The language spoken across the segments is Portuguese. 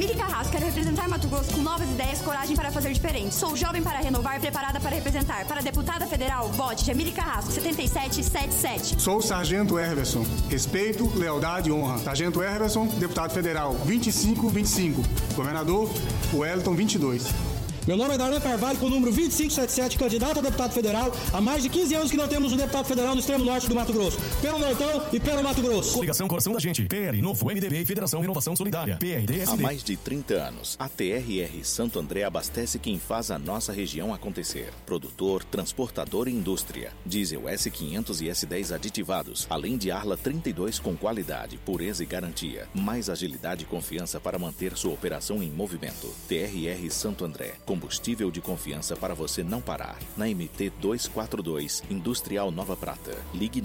Jamile Carrasco, quero representar Mato Grosso com novas ideias, coragem para fazer diferente. Sou jovem para renovar, preparada para representar. Para deputada federal, vote Jamile Carrasco, 7777. Sou o Sargento Herverson. Respeito, lealdade e honra. Sargento Herverson, deputado federal, 2525. Governador, Wellington, 22. Meu nome é Darlan Carvalho, com o número 2577, candidato a deputado federal. Há mais de 15 anos que não temos um deputado federal no extremo norte do Mato Grosso. Pelo Nortão e pelo Mato Grosso. Coligação Coração da Gente, PL, Novo MDB e Federação Renovação Solidária, PRDSD. Há mais de 30 anos, a TRR Santo André abastece quem faz a nossa região acontecer. Produtor, transportador e indústria. Diesel S500 e S10 aditivados, além de Arla 32 com qualidade, pureza e garantia. Mais agilidade e confiança para manter sua operação em movimento. TRR Santo André. Combustível de confiança para você não parar. Na MT 242, Industrial Nova Prata. Ligue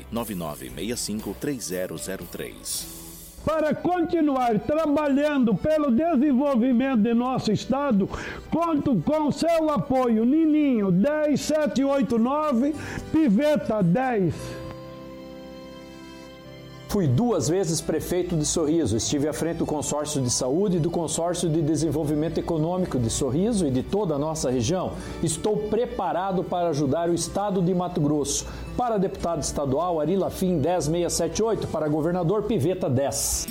999653003. Para continuar trabalhando pelo desenvolvimento de nosso estado, conto com seu apoio. Nininho 10789, Piveta 10. Fui 2 vezes prefeito de Sorriso. Estive à frente do Consórcio de Saúde e do Consórcio de Desenvolvimento Econômico de Sorriso e de toda a nossa região. Estou preparado para ajudar o estado de Mato Grosso. Para deputado estadual, Ari Lafim, 10678. Para governador, Piveta, 10.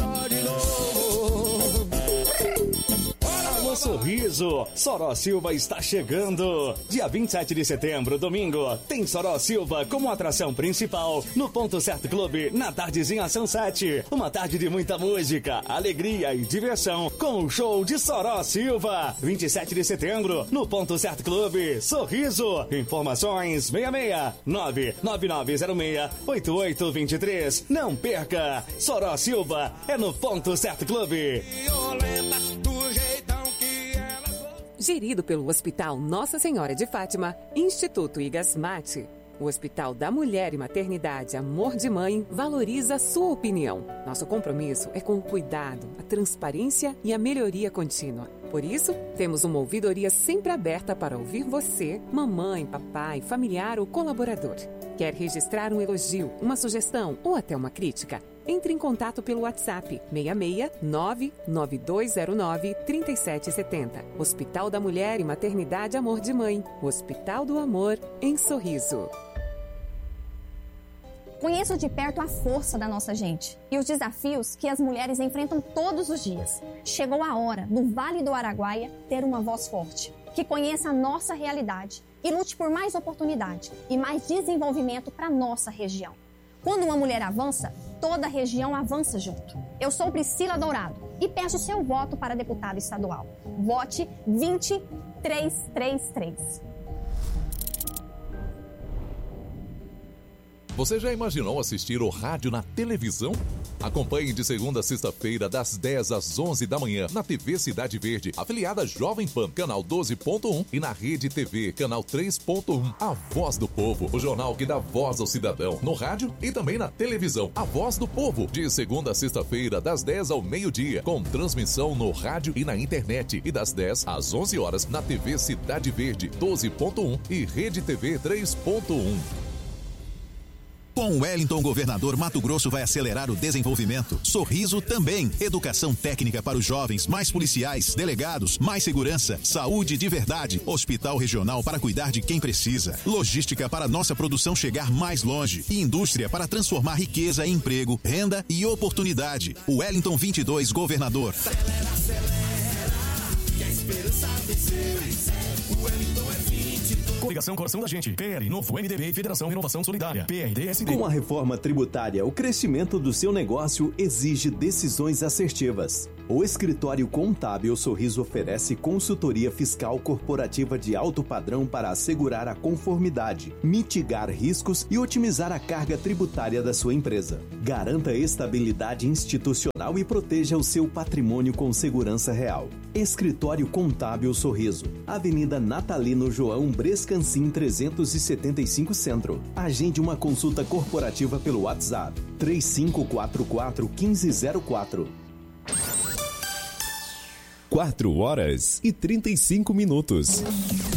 Sorriso, Soró Silva está chegando. Dia 27 de setembro, domingo, tem Soró Silva como atração principal no Ponto Certo Clube, na tardezinha Sunset. Uma tarde de muita música, alegria e diversão com o show de Soró Silva. 27 de setembro, no Ponto Certo Clube, Sorriso. Informações 66999068823. Não perca, Soró Silva é no Ponto Certo Clube. Gerido pelo Hospital Nossa Senhora de Fátima, Instituto Igasmate. O Hospital da Mulher e Maternidade Amor de Mãe valoriza a sua opinião. Nosso compromisso é com o cuidado, a transparência e a melhoria contínua. Por isso, temos uma ouvidoria sempre aberta para ouvir você, mamãe, papai, familiar ou colaborador. Quer registrar um elogio, uma sugestão ou até uma crítica? Entre em contato pelo WhatsApp 66992093770. Hospital da Mulher e Maternidade Amor de Mãe. O Hospital do Amor em Sorriso. Conheço de perto a força da nossa gente e os desafios que as mulheres enfrentam todos os dias. Chegou a hora, no Vale do Araguaia, ter uma voz forte, que conheça a nossa realidade e lute por mais oportunidade e mais desenvolvimento para a nossa região. Quando uma mulher avança, toda a região avança junto. Eu sou Priscila Dourado e peço seu voto para deputado estadual. Vote 20333. Você já imaginou assistir o rádio na televisão? Acompanhe de segunda a sexta-feira, das 10 às 11 da manhã, na TV Cidade Verde, afiliada Jovem Pan, canal 12.1 e na Rede TV, canal 3.1. A Voz do Povo, o jornal que dá voz ao cidadão, no rádio e também na televisão. A Voz do Povo, de segunda a sexta-feira, das 10 ao meio-dia, com transmissão no rádio e na internet, e das 10 às 11 horas, na TV Cidade Verde, 12.1 e Rede TV 3.1. Com o Wellington, governador, Mato Grosso vai acelerar o desenvolvimento. Sorriso também. Educação técnica para os jovens, mais policiais, delegados, mais segurança, saúde de verdade, hospital regional para cuidar de quem precisa, logística para nossa produção chegar mais longe e indústria para transformar riqueza em emprego, renda e oportunidade. O Wellington 22, governador. Acelera, acelera, que a esperança venceu. O Wellington é 22. Coligação Coração da Gente, PL, Novo MDB e Federação Renovação Solidária, PRDSD. Com a reforma tributária, o crescimento do seu negócio exige decisões assertivas. O Escritório Contábil Sorriso oferece consultoria fiscal corporativa de alto padrão para assegurar a conformidade, mitigar riscos e otimizar a carga tributária da sua empresa. Garanta estabilidade institucional e proteja o seu patrimônio com segurança real. Escritório Contábil Sorriso, Avenida Natalino João Brescancin 375 Centro. Agende uma consulta corporativa pelo WhatsApp 3544-1504. 4 horas e 35 minutos.